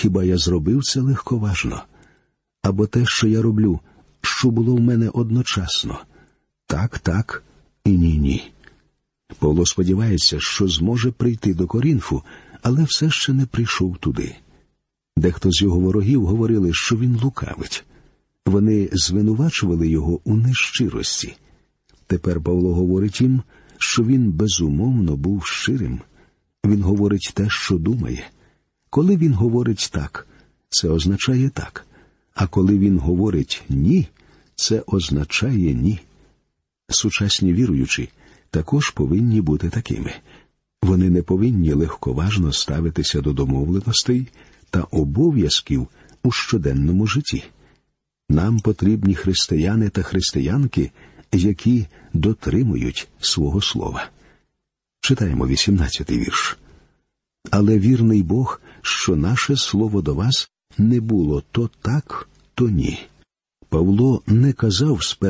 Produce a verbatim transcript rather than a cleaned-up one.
Хіба я зробив це легковажно? Або те, що я роблю, що було в мене одночасно? Так, так і ні-ні. Павло сподівається, що зможе прийти до Корінфу, але все ще не прийшов туди. Дехто з його ворогів говорили, що він лукавить. Вони звинувачували його у нещирості. Тепер Павло говорить їм, що він безумовно був щирим. Він говорить те, що думає. Коли він говорить так, це означає так. А коли він говорить «ні», це означає «ні». Сучасні віруючі також повинні бути такими. Вони не повинні легковажно ставитися до домовленостей та обов'язків у щоденному житті. Нам потрібні християни та християнки, які дотримують свого слова. Читаємо вісімнадцятий вірш. «Але вірний Бог, що наше слово до вас не було то так, то ні». Павло не казав спершу,